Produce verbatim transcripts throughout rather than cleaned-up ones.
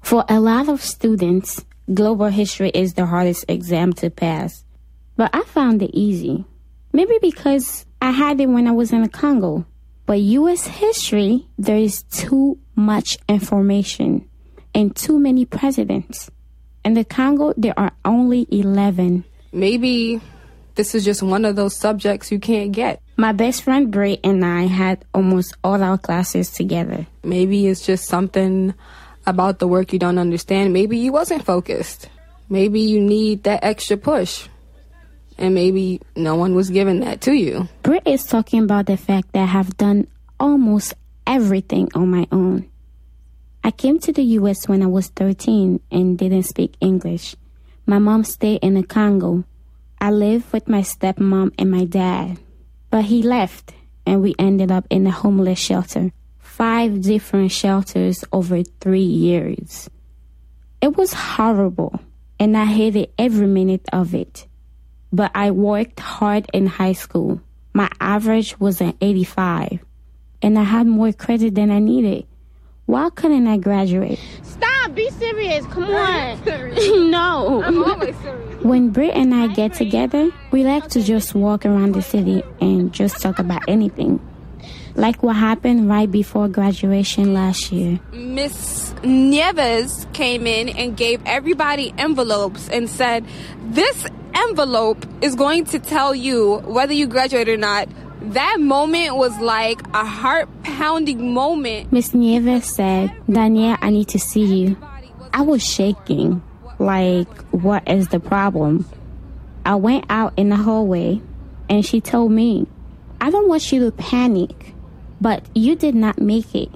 For a lot of students, global history is the hardest exam to pass. But I found it easy. Maybe because I had it when I was in the Congo. But U S history, there is too much information and too many presidents. In the Congo, there are only eleven. Maybe this is just one of those subjects you can't get. My best friend Bray and I had almost all our classes together. Maybe it's just something about the work you don't understand. Maybe you wasn't focused. Maybe you need that extra push. And maybe no one was giving that to you. Bray is talking about the fact that I have done almost everything on my own. I came to the U S when I was thirteen and didn't speak English. My mom stayed in the Congo. I lived with my stepmom and my dad. But he left, and we ended up in a homeless shelter. Five different shelters over three years. It was horrible, and I hated every minute of it. But I worked hard in high school. My average was an eighty-five, and I had more credit than I needed. Why couldn't I graduate? Stop! Be serious! Come on! No! I'm always serious. When Britt and I get together, we like to just walk around the city and just talk about anything. Like what happened right before graduation last year. Miss Nieves came in and gave everybody envelopes and said, this envelope is going to tell you whether you graduate or not. That moment was like a heart-pounding moment. Miss Nieves said, Danielle, I need to see you. I was shaking. Like, what is the problem? I went out in the hallway, and she told me, I don't want you to panic, but you did not make it.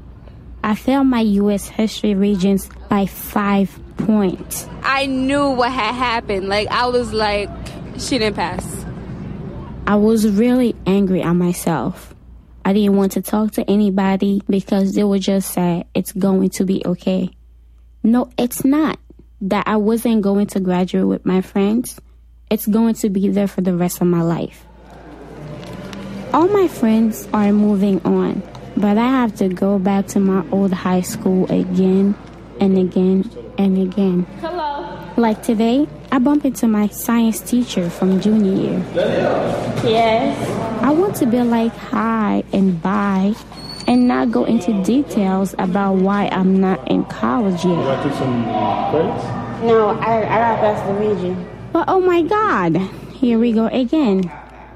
I failed my U S history regions by five points. I knew what had happened. Like, I was like, she didn't pass. I was really angry at myself. I didn't want to talk to anybody because they would just say, it's going to be okay. No, it's not. That I wasn't going to graduate with my friends. It's going to be there for the rest of my life. All my friends are moving on, but I have to go back to my old high school again and again and again. Hello. Like today, I bump into my science teacher from junior year. Yes. I want to be like hi and bye and not go into details about why I'm not in college yet. You want to take some credits? No, I, I got past the region. But oh my God, here we go again.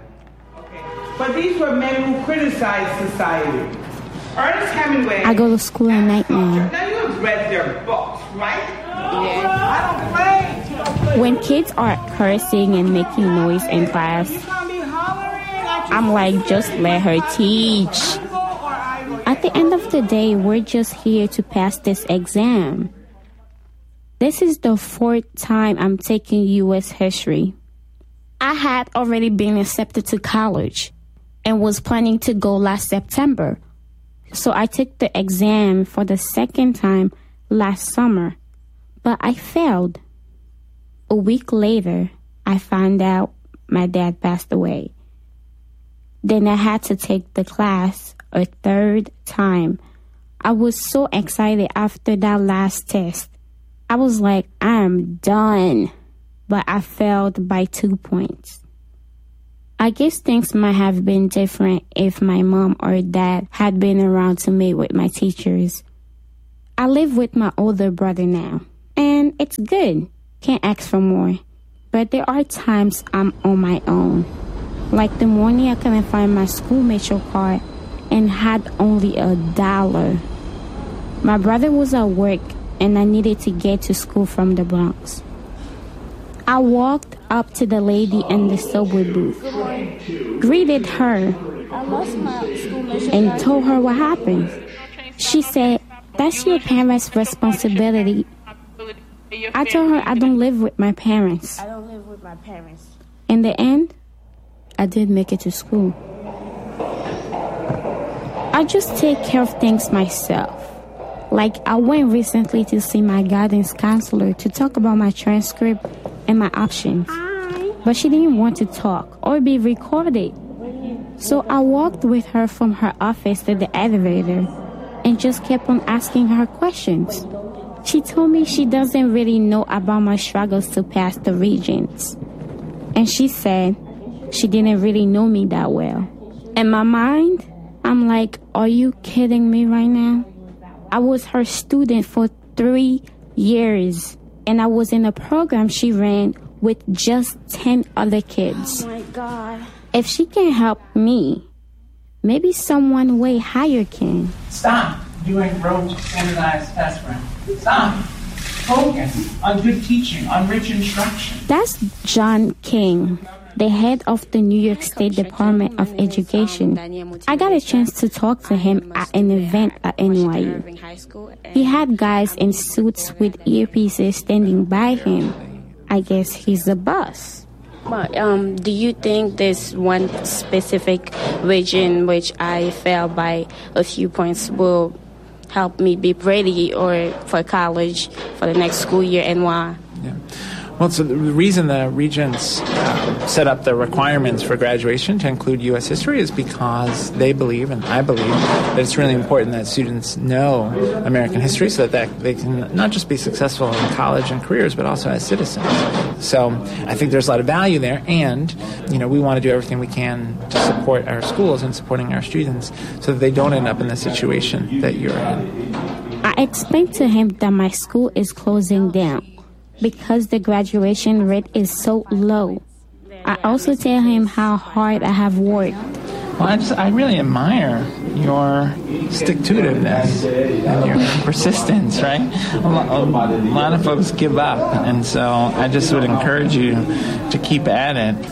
But these were men who criticized society. Ernest Hemingway. I go to school at night now. Now you have read their books, right? Yeah. I don't play. You don't play. When kids are cursing and making noise in class, You can't be hollering at your I'm like, just let her teach. I will or I will. At the end of the day, we're just here to pass this exam. This is the fourth time I'm taking U S history. I had already been accepted to college and was planning to go last September. So I took the exam for the second time last summer, but I failed. A week later, I found out my dad passed away. Then I had to take the class a third time. I was so excited after that last test. I was like, I'm done. But I failed by two points. I guess things might have been different if my mom or dad had been around to meet with my teachers. I live with my older brother now, and it's good. Can't ask for more. But there are times I'm on my own. Like the morning I couldn't find my school metro card and had only a dollar. My brother was at work, and I needed to get to school from the Bronx. I walked up to the lady in the subway booth, greeted her, and told her what happened. She said, that's your parents' responsibility. I told her I don't live with my parents. I don't live with my parents. In the end, I did make it to school. I just take care of things myself. Like, I went recently to see my guidance counselor to talk about my transcript and my options. Hi. But she didn't want to talk or be recorded. So I walked with her from her office to the elevator and just kept on asking her questions. She told me she doesn't really know about my struggles to pass the Regents. And she said she didn't really know me that well. In my mind, I'm like, are you kidding me right now? I was her student for three years, and I was in a program she ran with just ten other kids. Oh my God. If she can help me, maybe someone way higher can. Stop doing rote standardized tests, friend. Stop. Focus on good teaching, on rich instruction. That's John King, the head of the New York State Department of Education. I got a chance to talk to him at an event at N Y U. He had guys in suits with earpieces standing by him. I guess he's the boss. But um, do you think there's one specific region which I failed by a few points will help me be ready or for college for the next school year, and why? Yeah. Well, so the reason the Regents uh, set up the requirements for graduation to include U S history is because they believe, and I believe, that it's really important that students know American history so that, that they can not just be successful in college and careers, but also as citizens. So I think there's a lot of value there, and you know we want to do everything we can to support our schools and supporting our students so that they don't end up in the situation that you're in. I explained to him that my school is closing down because the graduation rate is so low. I also tell him how hard I have worked. Well, I, just, I really admire your stick-to-itiveness and your persistence, right? A lot, a lot of folks give up, and so I just would encourage you to keep at it.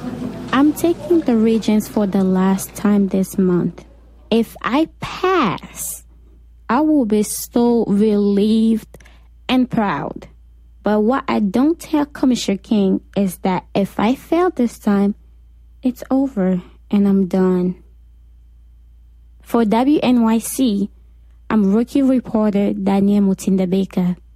I'm taking the Regents for the last time this month. If I pass, I will be so relieved and proud. But what I don't tell Commissioner King is that if I fail this time, it's over and I'm done. For W N Y C, I'm rookie reporter Danielle Mutinda Baker.